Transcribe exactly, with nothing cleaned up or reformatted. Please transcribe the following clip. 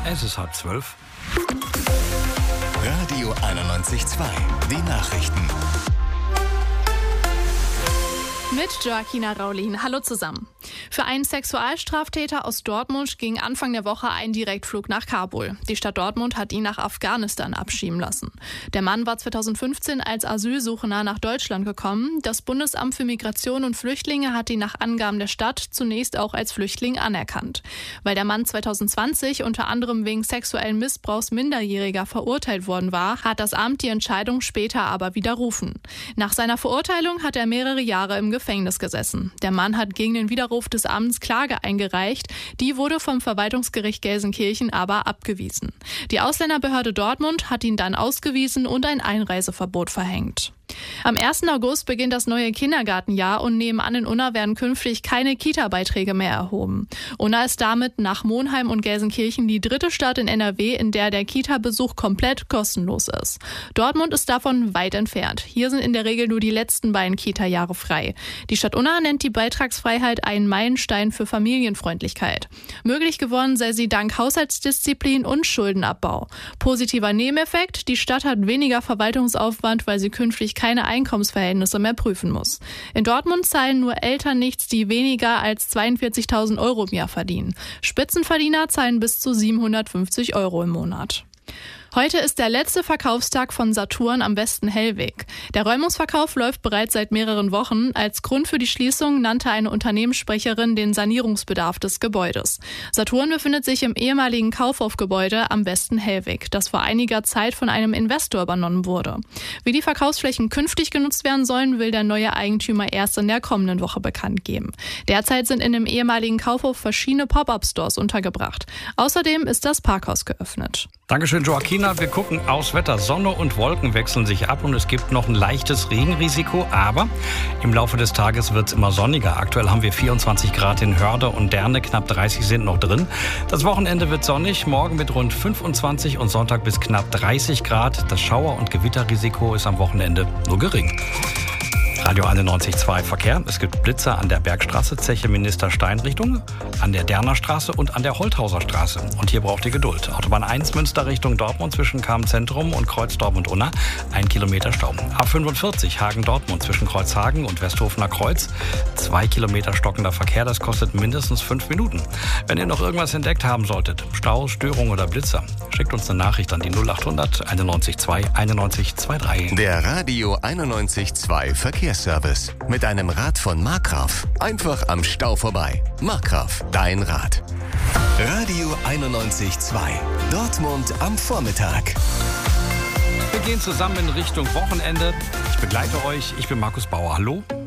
Es ist halb zwölf. Radio einundneunzig Komma zwei, die Nachrichten. Mit Joaquina Raulin. Hallo zusammen. Für einen Sexualstraftäter aus Dortmund ging Anfang der Woche ein Direktflug nach Kabul. Die Stadt Dortmund hat ihn nach Afghanistan abschieben lassen. Der Mann war zweitausendfünfzehn als Asylsuchender nach Deutschland gekommen. Das Bundesamt für Migration und Flüchtlinge hat ihn nach Angaben der Stadt zunächst auch als Flüchtling anerkannt. Weil der Mann zweitausendzwanzig unter anderem wegen sexuellen Missbrauchs Minderjähriger verurteilt worden war, hat das Amt die Entscheidung später aber widerrufen. Nach seiner Verurteilung hat er mehrere Jahre im Gefängnis gesessen. Der Mann hat gegen den Widerruf des Amts Klage eingereicht. Die wurde vom Verwaltungsgericht Gelsenkirchen aber abgewiesen. Die Ausländerbehörde Dortmund hat ihn dann ausgewiesen und ein Einreiseverbot verhängt. Am ersten August beginnt das neue Kindergartenjahr und nebenan in Unna werden künftig keine Kita-Beiträge mehr erhoben. Unna ist damit nach Monheim und Gelsenkirchen die dritte Stadt in N R W, in der der Kita-Besuch komplett kostenlos ist. Dortmund ist davon weit entfernt. Hier sind in der Regel nur die letzten beiden Kita-Jahre frei. Die Stadt Unna nennt die Beitragsfreiheit einen Meilenstein für Familienfreundlichkeit. Möglich geworden sei sie dank Haushaltsdisziplin und Schuldenabbau. Positiver Nebeneffekt: Die Stadt hat weniger Verwaltungsaufwand, weil sie künftig keine Einkommensverhältnisse mehr prüfen muss. In Dortmund zahlen nur Eltern nichts, die weniger als zweiundvierzigtausend Euro im Jahr verdienen. Spitzenverdiener zahlen bis zu siebenhundertfünfzig Euro im Monat. Heute ist der letzte Verkaufstag von Saturn am Westen-Hellwig. Der Räumungsverkauf läuft bereits seit mehreren Wochen. Als Grund für die Schließung nannte eine Unternehmenssprecherin den Sanierungsbedarf des Gebäudes. Saturn befindet sich im ehemaligen Kaufhofgebäude am Westen-Hellwig, das vor einiger Zeit von einem Investor übernommen wurde. Wie die Verkaufsflächen künftig genutzt werden sollen, will der neue Eigentümer erst in der kommenden Woche bekannt geben. Derzeit sind in dem ehemaligen Kaufhof verschiedene Pop-up-Stores untergebracht. Außerdem ist das Parkhaus geöffnet. Dankeschön, Joaquina. Wir gucken aufs Wetter. Sonne und Wolken wechseln sich ab und es gibt noch ein leichtes Regenrisiko. Aber im Laufe des Tages wird es immer sonniger. Aktuell haben wir vierundzwanzig Grad in Hörde und Derne, knapp dreißig sind noch drin. Das Wochenende wird sonnig, morgen mit rund fünfundzwanzig und Sonntag bis knapp dreißig Grad. Das Schauer- und Gewitterrisiko ist am Wochenende nur gering. Radio einundneunzig Komma zwei Verkehr. Es gibt Blitzer an der Bergstraße, Zeche Minister Stein Richtung, an der Derner Straße und an der Holthauser Straße. Und hier braucht ihr Geduld. Autobahn eins Münster Richtung Dortmund zwischen Cham-Zentrum und Kreuzdorf und Unna. Ein Kilometer Stau. A fünfundvierzig Hagen-Dortmund zwischen Kreuzhagen und Westhofener Kreuz. Zwei Kilometer stockender Verkehr. Das kostet mindestens fünf Minuten. Wenn ihr noch irgendwas entdeckt haben solltet, Stau, Störung oder Blitzer, schickt uns eine Nachricht an die null achthundert einundneunzig zwei einundneunzig zweiunddreißig. Der Radio einundneunzig Komma zwei Verkehrsservice. Mit einem Rad von Markgraf. Einfach am Stau vorbei. Markgraf, dein Rad. Radio einundneunzig Komma zwei. Dortmund am Vormittag. Wir gehen zusammen in Richtung Wochenende. Ich begleite euch. Ich bin Markus Bauer. Hallo.